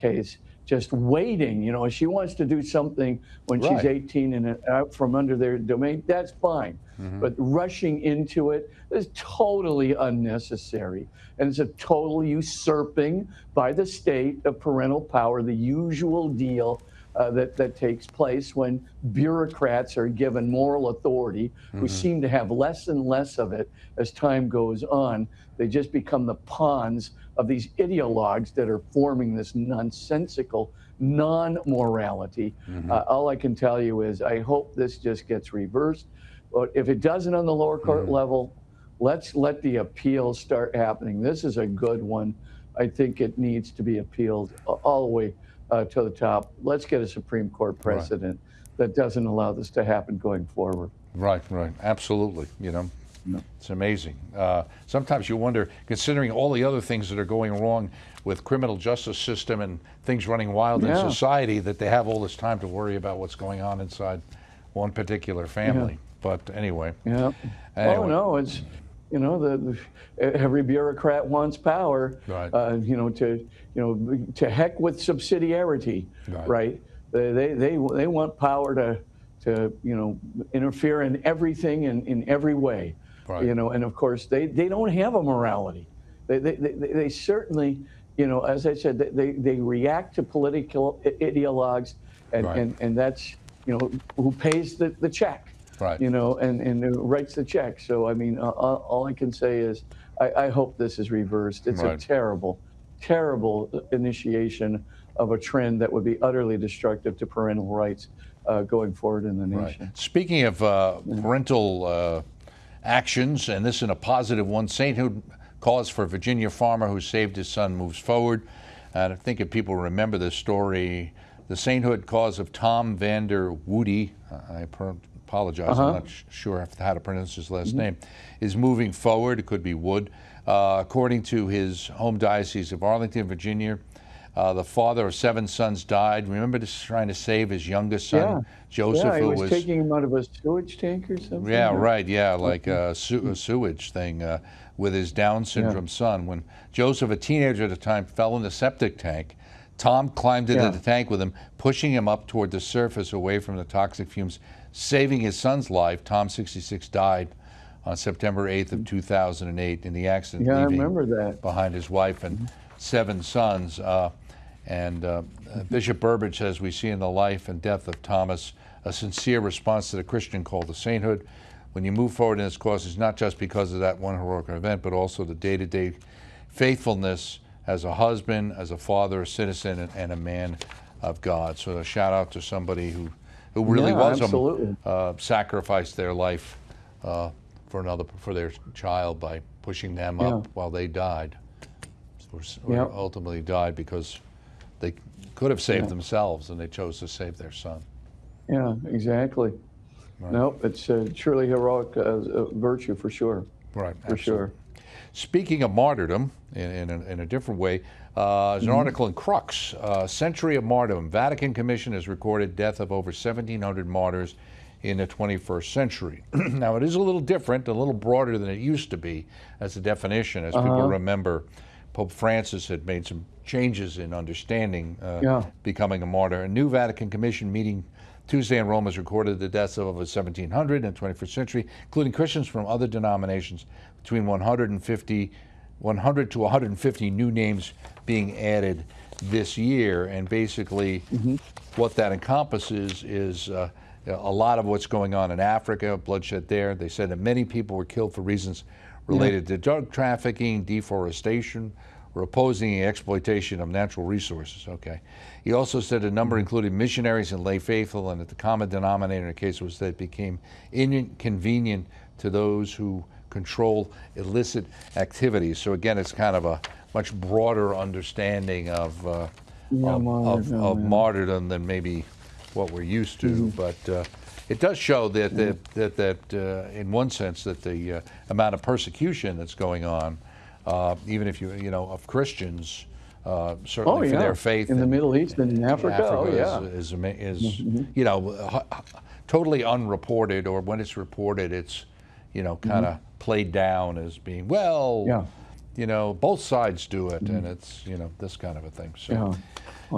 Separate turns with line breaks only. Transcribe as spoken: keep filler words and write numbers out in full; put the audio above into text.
case, just waiting. You know, if she wants to do something when she's
Right.
eighteen and out from under their domain, that's fine.
Mm-hmm.
But rushing into it is totally unnecessary. And it's a total usurping by the state of parental power, the usual deal uh, that, that takes place when bureaucrats are given moral authority, who
Mm-hmm.
seem to have less and less of it as time goes on. They just become the pawns of these ideologues that are forming this nonsensical non-morality.
Mm-hmm.
Uh, all I can tell you is I hope this just gets reversed. But if it doesn't on the lower court
Mm-hmm.
level, let's let the appeals start happening. This is a good one. I think it needs to be appealed all the way uh, to the top. Let's get a Supreme Court precedent right. that doesn't allow this to happen going forward.
Right, right. Absolutely. You know,
no.
It's amazing. Uh, sometimes you wonder, considering all the other things that are going wrong with criminal justice system and things running wild
yeah.
in society, that they have all this time to worry about what's going on inside one particular family.
Yeah.
But anyway.
Yeah.
Anyway.
Oh, no, it's, you know, the, the every bureaucrat wants power,
right.
uh, you know, to, you know, to heck with subsidiarity,
right?
right? They, they, they, they want power to, to, you know, interfere in everything and in every way,
right.
you know, and of course they, they don't have a morality. They, they, they, they certainly, you know, as I said, they, they react to political ideologues and,
right.
and, and that's, you know, who pays the, the check.
Right.
You know, and, and who writes the check. So, I mean, uh, all I can say is I, I hope this is reversed. It's
right.
a terrible, terrible initiation of a trend that would be utterly destructive to parental rights uh, going forward in the nation.
Right. Speaking of uh, parental uh, actions, and this in a positive one, sainthood cause for a Virginia farmer who saved his son moves forward. And I think if people remember this story, the sainthood cause of Tom Vander Woody, I apologize,
uh-huh.
I'm not sh- sure how to pronounce his last
mm-hmm.
name, is moving forward. It could be Wood. Uh, according to his home diocese of Arlington, Virginia, uh, the father of seven sons died. Remember this, trying to save his youngest son,
yeah.
Joseph,
yeah, he
who
was,
was
taking him out of a sewage tank or something.
Yeah,
or?
right. Yeah, like a, su- a sewage thing uh, with his Down syndrome yeah. son. When Joseph, a teenager at the time, fell in the septic tank, Tom climbed into
yeah.
the tank with him, pushing him up toward the surface away from the toxic fumes, saving his son's life. Tom, sixty-six, died on September eighth of two thousand eight in the accident,
yeah,
leaving
I remember that.
behind his wife and seven sons. Uh, and uh, Bishop Burbidge says, we see in the life and death of Thomas a sincere response to the Christian call to sainthood. When you move forward in this cause, it's not just because of that one heroic event, but also the day-to-day faithfulness as a husband, as a father, a citizen, and, and a man of God. So a shout out to somebody who, who really
yeah,
was
absolutely.
a, uh, sacrificed their life uh, for another for their child by pushing them
yeah.
up while they died, or, or
yep.
ultimately died because they could have saved
yeah.
themselves and they chose to save their son.
Yeah, exactly.
Right.
No, it's a truly heroic uh, virtue for sure.
Right,
for
absolutely.
sure.
Speaking of martyrdom, in, in, a, in a different way, uh, there's an mm-hmm. article in Crux, uh, Century of Martyrdom. Vatican Commission has recorded death of over seventeen hundred martyrs in the twenty-first century. Now, it is a little different, a little broader than it used to be as a definition. As uh-huh. people remember, Pope Francis had made some changes in understanding uh,
yeah.
becoming a martyr. A new Vatican Commission meeting Tuesday in Rome has recorded the deaths of over seventeen hundred in the twenty-first century, including Christians from other denominations. Between one hundred fifty, one hundred to one hundred fifty new names being added this year. And basically mm-hmm. what that encompasses is uh, a lot of what's going on in Africa, bloodshed there. They said that many people were killed for reasons related yeah. to drug trafficking, deforestation, or opposing the exploitation of natural resources. Okay. He also said a number included missionaries and lay faithful, and that the common denominator in the case was that it became inconvenient to those who control illicit activities. So again, it's kind of a much broader understanding of uh,
yeah,
of,
martyrdom,
of, of
yeah.
martyrdom than maybe what we're used to. Mm-hmm. But uh, it does show that that that, that uh, in one sense that the uh, amount of persecution that's going on, uh, even if you you know of Christians, uh, certainly
oh,
for
yeah.
their faith
in
in
the Middle East and in Africa,
Africa
oh yeah,
is, is, is mm-hmm. you know totally unreported, or when it's reported, it's you know kind of mm-hmm. played down as being well.
Yeah.
You know, both sides do it, mm-hmm. and it's, you know, this kind of a thing. So,
yeah.